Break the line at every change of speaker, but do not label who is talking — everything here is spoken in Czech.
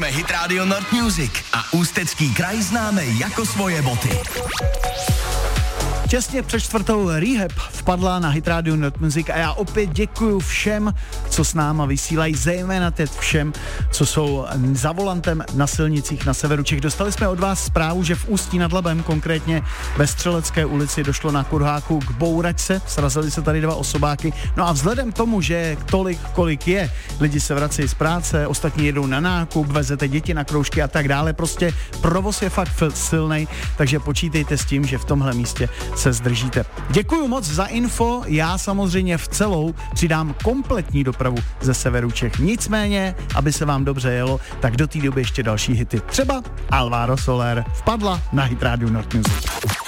Jsme Hit Radio Nord Music a Ústecký kraj známe jako svoje boty.
Těsně před 4. Rehab vpadla na Hit Radio Nord Music a já opět děkuju všem, co s náma vysílají, zejména teď všem, co jsou za volantem na silnicích na severu Čech. Dostali jsme od vás zprávu, že v Ústí nad Labem, konkrétně ve Střelecké ulici, došlo na Kurháku k bouračce, srazily se tady 2 osobáky. No a vzhledem k tomu, že tolik, kolik je, lidi se vracejí z práce, ostatní jedou na nákup, vezete děti na kroužky a tak dále, prostě provoz je fakt silnej, takže počítejte s tím, že v tomhle místě se zdržíte. Děkuju moc za info, já samozřejmě v celou přidám kompletní dopravu ze severu Čech. Nicméně, aby se vám dobře jelo, tak do té doby ještě další hity. Třeba Alvaro Soler vpadla na Hit Radio Nord Music.